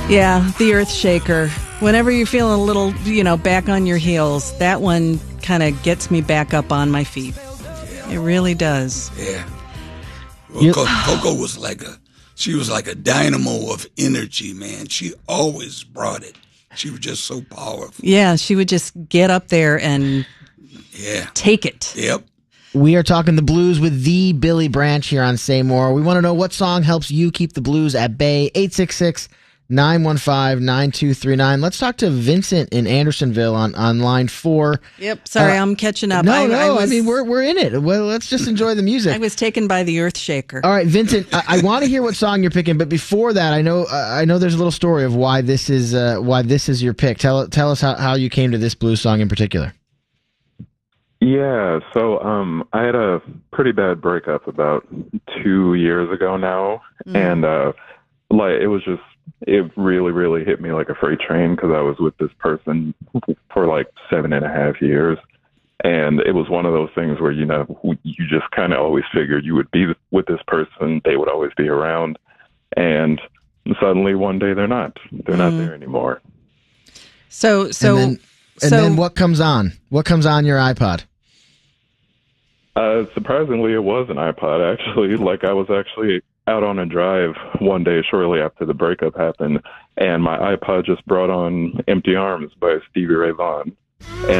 Yeah, the Earth Shaker. Whenever you're feeling a little, back on your heels, that one kind of gets me back up on my feet. It really does. Yeah. Well, Coco was like a dynamo of energy, man. She always brought it. She was just so powerful. Yeah, she would just get up there and take it. Yep. We are talking the blues with the Billy Branch here on Say More. We want to know what song helps you keep the blues at bay. 866-915-9239. Let's talk to Vincent in Andersonville on line 4. Yep. Sorry, I'm catching up. No, I mean, we're in it. Well, let's just enjoy the music. I was taken by the Earth Shaker. All right, Vincent, I want to hear what song you're picking, but before that, I know there's a little story of why this is your pick. Tell us how you came to this blues song in particular. Yeah, so I had a pretty bad breakup about 2 years ago now, and it really, really hit me like a freight train because I was with this person for like 7.5 years, and it was one of those things where you just kind of always figured you would be with this person, they would always be around, and suddenly one day they're not there anymore. So then what comes on? What comes on your iPod? Surprisingly, it was an iPod, actually. Like, I was actually out on a drive one day shortly after the breakup happened, and my iPod just brought on Empty Arms by Stevie Ray Vaughan. And